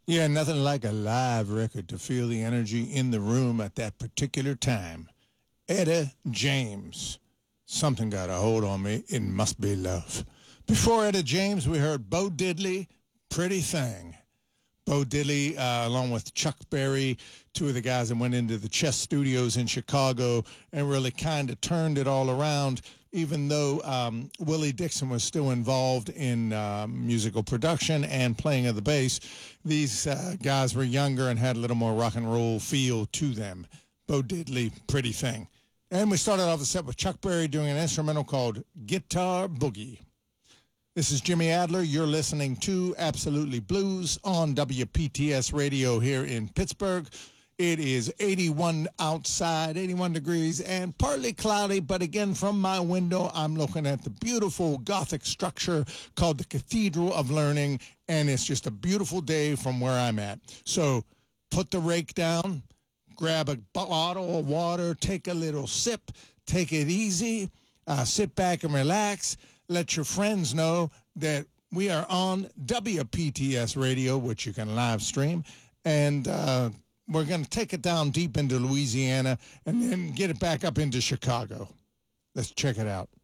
Yeah, nothing like a live record to feel the energy in the room at that particular time. Etta James. Something got a hold on me. It must be love. Before Etta James, we heard Bo Diddley, Pretty Thing. Bo Diddley, along with Chuck Berry, two of the guys that went into the Chess Studios in Chicago and really kind of turned it all around, even though Willie Dixon was still involved in musical production and playing of the bass. These guys were younger and had a little more rock and roll feel to them. Bo Diddley, Pretty Thing. And we started off the set with Chuck Berry doing an instrumental called Guitar Boogie. This is Jimmy Adler. You're listening to Absolutely Blues on WPTS Radio here in Pittsburgh. It is 81 outside, 81 degrees, and partly cloudy, but again, from my window, I'm looking at the beautiful Gothic structure called the Cathedral of Learning, and it's just a beautiful day from where I'm at. So put the rake down, grab a bottle of water, take a little sip, take it easy, sit back and relax. Let your friends know that we are on WPTS Radio, which you can live stream, and we're going to take it down deep into Louisiana and then get it back up into Chicago. Let's check it out.